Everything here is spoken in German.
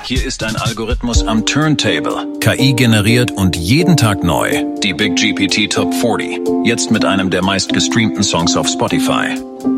Hier ist ein Algorithmus am Turntable. KI generiert und jeden Tag neu. Die Big GPT Top 40. Jetzt mit einem der meistgestreamten Songs auf Spotify.